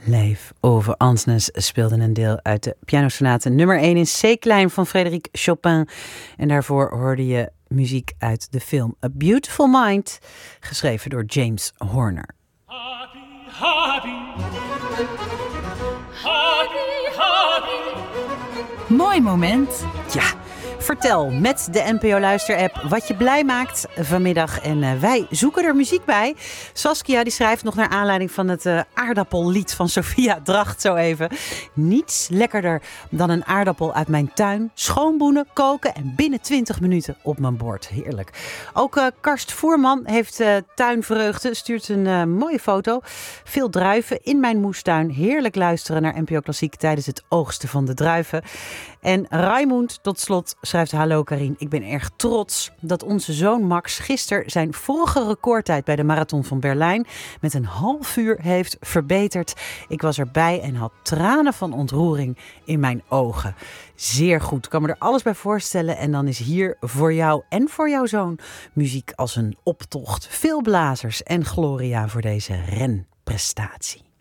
Leef over Ansnes speelde een deel uit de pianosonate nummer 1 in C-klein van Frédéric Chopin. En daarvoor hoorde je muziek uit de film A Beautiful Mind, geschreven door James Horner. Happy, happy. Happy, happy. Mooi moment. Ja, vertel met de NPO Luister-app wat je blij maakt vanmiddag. En wij zoeken er muziek bij. Saskia die schrijft nog naar aanleiding van het aardappellied van Sophia Dracht zo even. Niets lekkerder dan een aardappel uit mijn tuin. Schoonboenen, koken en binnen 20 minuten op mijn bord. Heerlijk. Ook Karst Voerman heeft tuinvreugde. Stuurt een mooie foto. Veel druiven in mijn moestuin. Heerlijk luisteren naar NPO Klassiek tijdens het oogsten van de druiven. En Raimund tot slot schrijft: hallo Karien, ik ben erg trots dat onze zoon Max gisteren zijn vorige recordtijd bij de Marathon van Berlijn met een half uur heeft verbeterd. Ik was erbij en had tranen van ontroering in mijn ogen. Zeer goed, ik kan me er alles bij voorstellen. En dan is hier voor jou en voor jouw zoon muziek als een optocht. Veel blazers en gloria voor deze renprestatie.